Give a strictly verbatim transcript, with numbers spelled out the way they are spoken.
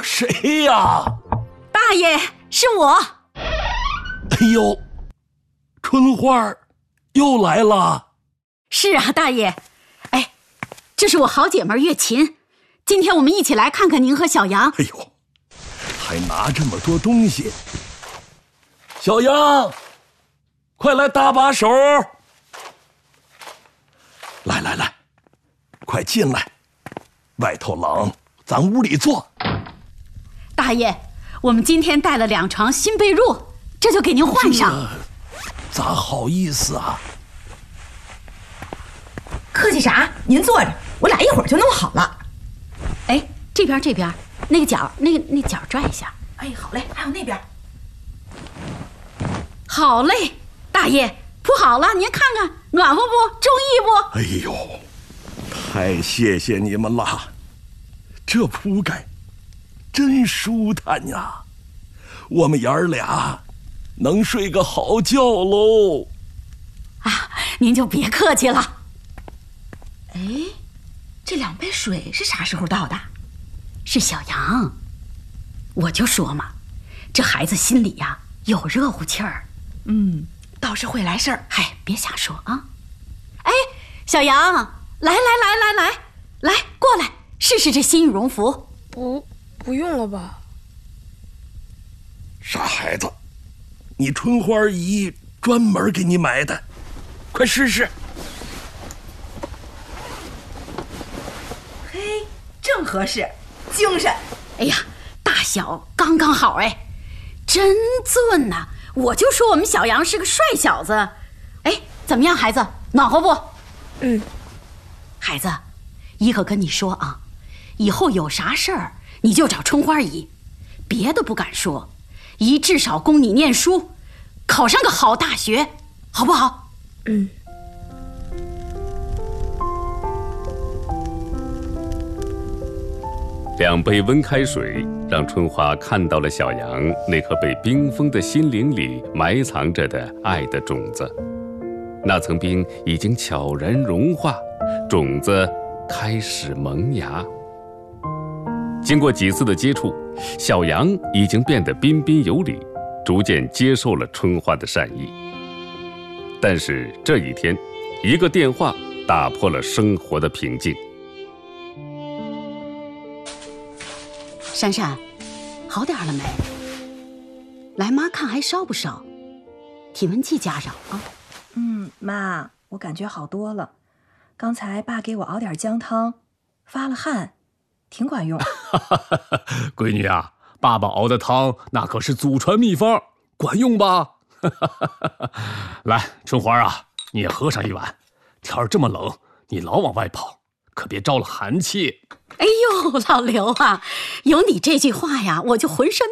谁呀？ 大爷，是我。 哎呦，春花又来了。 是啊，大爷。哎，这是我好姐妹月琴，今天我们一起来看看您和小杨。 哎呦，还拿这么多东西。小杨，快来搭把手。来来来，快进来，外头冷，咱屋里坐。 大爷，我们今天带了两床新被褥，这就给您换上。 咋好意思啊？ 客气啥？您坐着，我俩一会儿就弄好了。 哎，这边这边，那个角，那个那角拽一下。 哎，好嘞，还有那边。 好嘞，大爷铺好了，您看看暖和不？中意不？ 哎呦，太谢谢你们了，这铺盖真舒坦呀，我们爷儿俩能睡个好觉喽。 啊，您就别客气了。 哎，这两杯水是啥时候倒的？ 是小杨。我就说嘛，这孩子心里呀有热乎气儿。 嗯，倒是会来事儿。 嗨，别瞎说啊！哎，小杨，来来来来来来，过来试试这新羽绒服。 不，不用了吧？ 傻孩子，你春花姨专门给你买的，快试试。 嘿，正合适，精神。 哎呀，大小刚刚好，哎，真俊呐！我就说我们小杨是个帅小子。哎，怎么样，孩子，暖和不？ 嗯。 孩子，姨可跟你说啊，以后有啥事儿你就找春花姨，别的不敢说，姨至少供你念书，考上个好大学，好不好？ 嗯。 两杯温开水让春花看到了小杨那颗被冰封的心灵里埋藏着的爱的种子。那层冰已经悄然融化，种子开始萌芽。经过几次的接触，小杨已经变得彬彬有礼，逐渐接受了春花的善意。但是这一天，一个电话打破了生活的平静。 珊珊，好点了没？来，妈看还烧不烧？体温计加上啊。 嗯，妈，我感觉好多了。刚才爸给我熬点姜汤，发了汗，挺管用。 闺女啊，爸爸熬的汤那可是祖传秘方，管用吧？来，春花啊，你也喝上一碗。天儿这么冷，你老往外跑，可别招了寒气。 哎呦，老刘啊，有你这句话呀，我就浑身